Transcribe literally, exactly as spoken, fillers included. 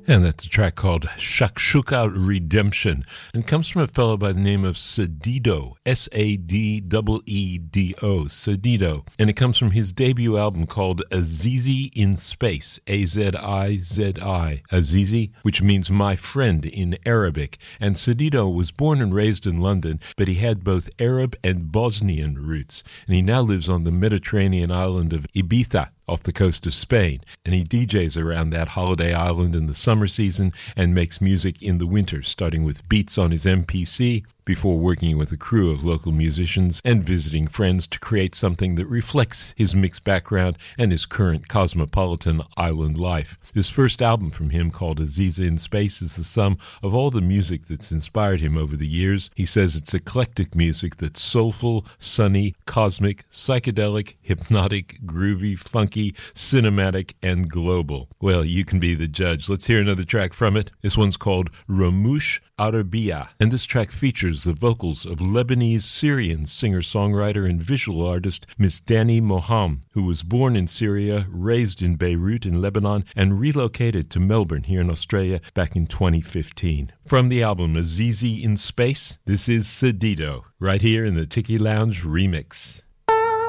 And that's a track called Shakshuka Redemption, and comes from a fellow by the name of Sadido, S A D E E D O, Sadido. And it comes from his debut album called Azizi in Space, A Z I Z I, Azizi, which means my friend in Arabic. And Sadido was born and raised in London, but he had both Arab and Bosnian roots, and he now lives on the Mediterranean island of Ibiza, off the coast of Spain, and he D Js around that holiday island in the summer season and makes music in the winter, starting with beats on his M P C before working with a crew of local musicians and visiting friends to create something that reflects his mixed background and his current cosmopolitan island life. This first album from him, called Azizi in Space, is the sum of all the music that's inspired him over the years. He says it's eclectic music that's soulful, sunny, cosmic, psychedelic, hypnotic, groovy, funky, cinematic, and global. Well, you can be the judge. Let's hear another track from it. This one's called Ramush Arabiya, and this track features the vocals of Lebanese-Syrian singer-songwriter and visual artist Miss Dani Moham, who was born in Syria, raised in Beirut in Lebanon, and relocated to Melbourne here in Australia back in twenty fifteen. From the album Azizi in Space, this is Sadido, right here in the Tiki Lounge remix.